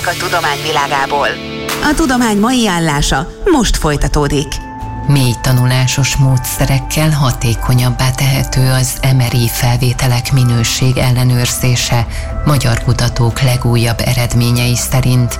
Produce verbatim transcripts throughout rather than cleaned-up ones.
hírek a tudomány világából. A tudomány mai állása most folytatódik. Mély tanulásos módszerekkel hatékonyabbá tehető az em er i felvételek minőség ellenőrzése magyar kutatók legújabb eredményei szerint.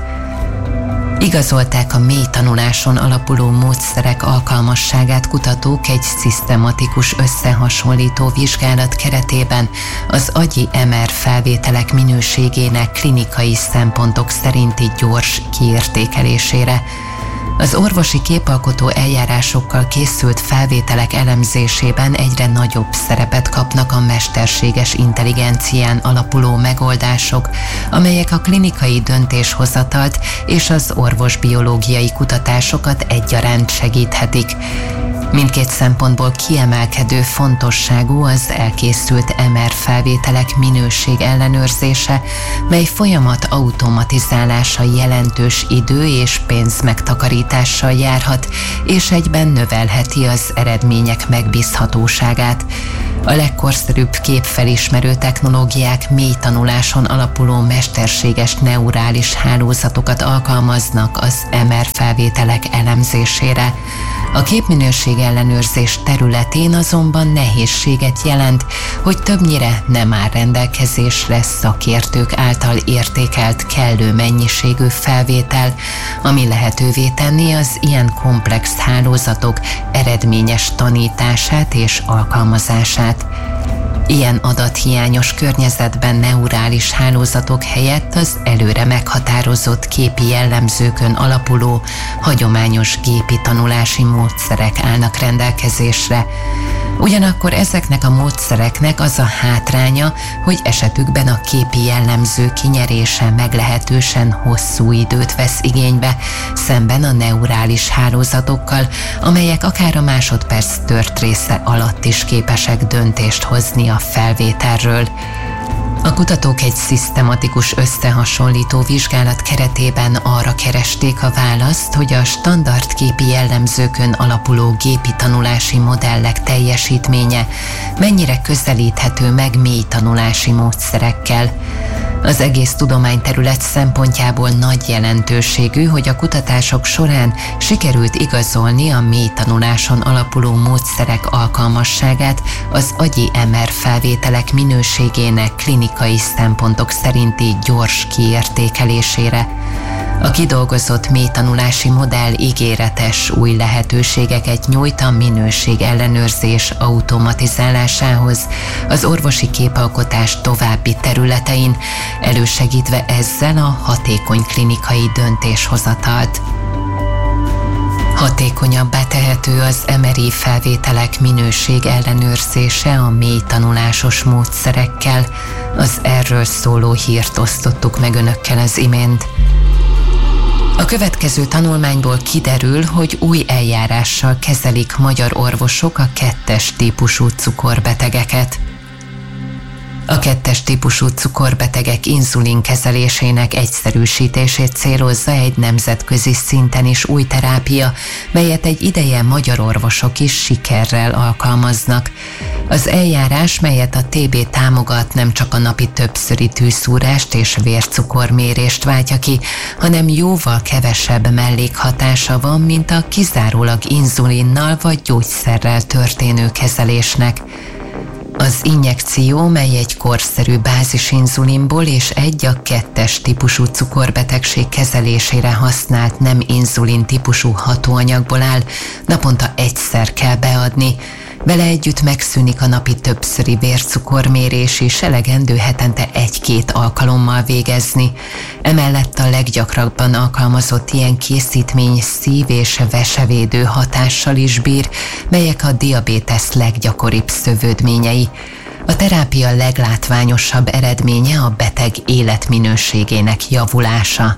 Igazolták a mély tanuláson alapuló módszerek alkalmasságát kutatók egy szisztematikus összehasonlító vizsgálat keretében az agyi em er felvételek minőségének klinikai szempontok szerinti gyors kiértékelésére. Az orvosi képalkotó eljárásokkal készült felvételek elemzésében egyre nagyobb szerepet kapnak a mesterséges intelligencián alapuló megoldások, amelyek a klinikai döntéshozatalt és az orvosbiológiai kutatásokat egyaránt segíthetik. Mindkét szempontból kiemelkedő fontosságú az elkészült em er felvételek minőség ellenőrzése, mely folyamat automatizálása jelentős idő és pénz megtakarítással járhat, és egyben növelheti az eredmények megbízhatóságát. A legkorszerűbb képfelismerő technológiák mély tanuláson alapuló mesterséges neurális hálózatokat alkalmaznak az em er felvételek elemzésére. A képminőség ellenőrzés területén azonban nehézséget jelent, hogy többnyire nem áll rendelkezésre szakértők által értékelt kellő mennyiségű felvétel, ami lehetővé tenni az ilyen komplex hálózatok eredményes tanítását és alkalmazását. Ilyen adathiányos környezetben neurális hálózatok helyett az előre meghatározott képi jellemzőkön alapuló hagyományos gépi tanulási módszerek állnak rendelkezésre. Ugyanakkor ezeknek a módszereknek az a hátránya, hogy esetükben a képi jellemző kinyerése meglehetősen hosszú időt vesz igénybe, szemben a neurális hálózatokkal, amelyek akár a másodperc tört része alatt is képesek döntést hozni a felvételről. A kutatók egy szisztematikus összehasonlító vizsgálat keretében arra keresték a választ, hogy a standard képi jellemzőkön alapuló gépi tanulási modellek teljesítménye mennyire közelíthető meg mély tanulási módszerekkel. Az egész tudományterület szempontjából nagy jelentőségű, hogy a kutatások során sikerült igazolni a mély tanuláson alapuló módszerek alkalmasságát az agyi em er felvételek minőségének klinikai szempontok szerinti gyors kiértékelésére. A kidolgozott mélytanulási modell ígéretes új lehetőségeket nyújt a minőség ellenőrzés automatizálásához az orvosi képalkotás további területein, elősegítve ezzel a hatékony klinikai döntéshozatalt. Hatékonyabbá tehető az em er i felvételek minőség ellenőrzése a mély tanulásos módszerekkel. Az erről szóló hírt osztottuk meg önökkel az imént. A következő tanulmányból kiderül, hogy új eljárással kezelik magyar orvosok a kettes típusú cukorbetegeket. A kettes típusú cukorbetegek inzulin kezelésének egyszerűsítését célozza egy nemzetközi szinten is új terápia, melyet egy ideje magyar orvosok is sikerrel alkalmaznak. Az eljárás, melyet a té bé támogat, nem csak a napi többszöri tűszúrást és vércukormérést váltja ki, hanem jóval kevesebb mellékhatása van, mint a kizárólag inzulinnal vagy gyógyszerrel történő kezelésnek. Az injekció, mely egy korszerű bázisinzulinból és egy a kettes típusú cukorbetegség kezelésére használt nem inzulin típusú hatóanyagból áll, naponta egyszer kell beadni. Vele együtt megszűnik a napi többszöri vércukormérés is, elegendő hetente egy-két alkalommal végezni. Emellett a leggyakrabban alkalmazott ilyen készítmény szív- és vesevédő hatással is bír, melyek a diabétesz leggyakoribb szövődményei. A terápia leglátványosabb eredménye a beteg életminőségének javulása.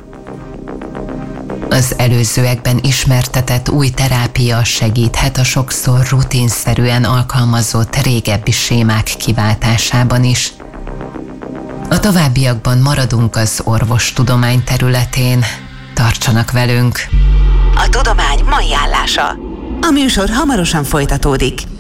Az előzőekben ismertetett új terápia segíthet a sokszor rutinszerűen alkalmazott régebbi sémák kiváltásában is. A továbbiakban maradunk az orvostudomány területén. Tartsanak velünk! A tudomány mai állása. A műsor hamarosan folytatódik.